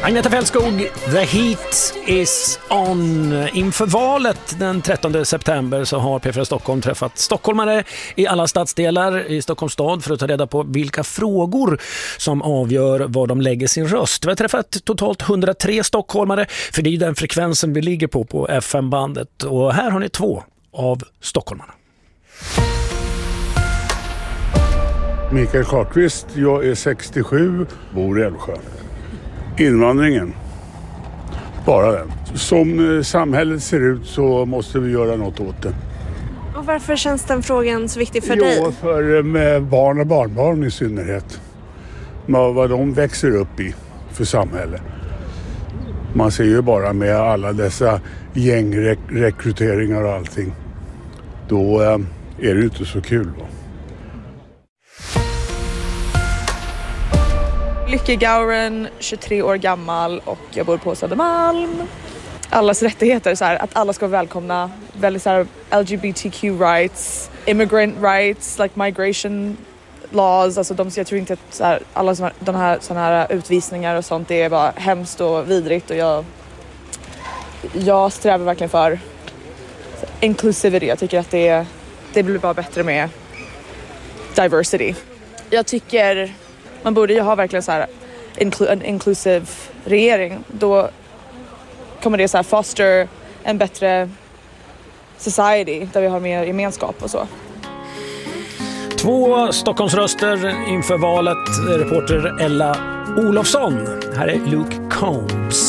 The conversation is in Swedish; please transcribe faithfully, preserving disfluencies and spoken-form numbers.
Agneta Fältskog, the heat is on. Inför valet den trettonde september så har P fyra Stockholm träffat stockholmare i alla stadsdelar i Stockholms stad för att ta reda på vilka frågor som avgör var de lägger sin röst. Vi har träffat totalt hundratre stockholmare, för det är den frekvensen vi ligger på på F M-bandet. Och här har ni två av stockholmarna. Mikael Karlqvist, jag är sextiosju, bor i Älvsjö. Invandringen. Bara den. Som samhället ser ut så måste vi göra något åt det. Och varför känns den frågan så viktig för jo, dig? Jo, för med barn och barnbarn i synnerhet. Med vad de växer upp i för samhälle. Man ser ju bara med alla dessa gängrekryteringar och allting. Då är det ju inte så kul, va? Lykke Gauren, tjugotre år gammal och jag bor på Södermalm. Allas rättigheter, så här, att alla ska vara välkomna. Väldigt så här, L G B T Q rights, immigrant rights, like migration laws. Alltså de, jag tror inte att så här, alla såna, de här, såna här utvisningar och sånt, det är bara hemskt och vidrigt. Och jag, jag strävar verkligen för inclusivity. Jag tycker att det, det blir bara bättre med diversity. Jag tycker man borde ju ha verkligen så här inclu- en inclusive regering. Då kommer det så här foster en bättre society där vi har mer gemenskap och så. Två Stockholmsröster inför valet. Reporter Ella Olofsson. Här är Luke Combs.